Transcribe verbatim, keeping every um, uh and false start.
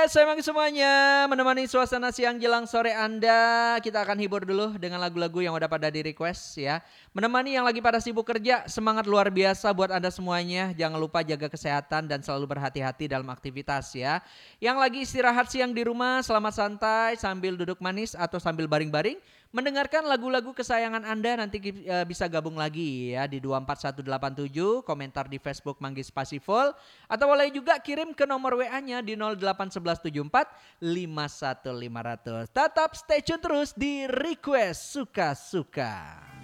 saya Manggi semuanya, menemani suasana siang jelang sore Anda. Kita akan hibur dulu dengan lagu-lagu yang udah pada di request ya. Menemani yang lagi pada sibuk kerja, semangat luar biasa buat Anda semuanya. Jangan lupa jaga kesehatan dan selalu berhati-hati dalam aktivitas ya. Yang lagi istirahat siang di rumah, selamat santai sambil duduk manis atau sambil baring-baring. Mendengarkan lagu-lagu kesayangan Anda, nanti uh, bisa gabung lagi ya di dua empat satu delapan tujuh, komentar di Facebook Manggi Spasifol, atau boleh juga kirim ke nomor W A-nya di nol delapan satu satu tujuh empat lima satu lima nol nol. Tetap stay tune terus di Request Suka-Suka.